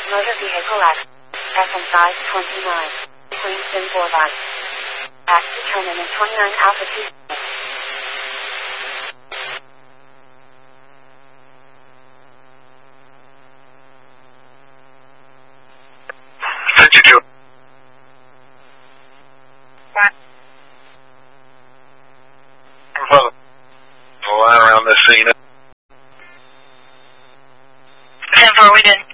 Motor vehicle at FM size 29. Queenston Boulevard. At determinant 29 Alpha 2. Around this scene. 10-4, we did.